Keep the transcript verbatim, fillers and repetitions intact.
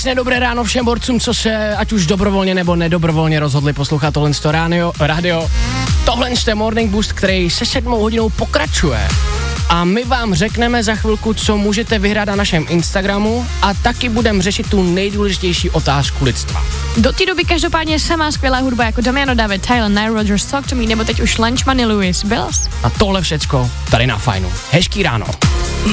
Krásné dobré ráno všem borcům, co se ať už dobrovolně nebo nedobrovolně rozhodli poslouchat tohle rádio, radio. Tohle je Morning Boost, který se sedmou hodinou pokračuje. A my vám řekneme za chvilku, co můžete vyhrát na našem Instagramu a taky budeme řešit tu nejdůležitější otázku lidstva. Do té doby každopádně samá skvělá hudba jako Damiano David, Tyler, Nile Rodgers, Talk to Me nebo teď už Lunch Money Lewis. Bills. A tohle všecko tady na Fajnu. Hezký ráno.